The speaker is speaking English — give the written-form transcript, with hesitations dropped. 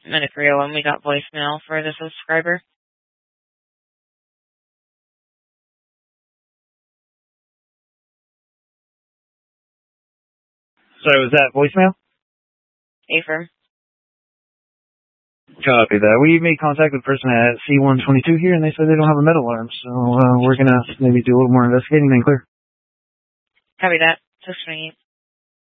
Minute 301, we got voicemail for the subscriber. So is that voicemail? Affirm. Copy that. We made contact with the person at C122 here, and they said they don't have a metal alarm, so we're going to maybe do a little more investigating and clear. Copy that. Just me.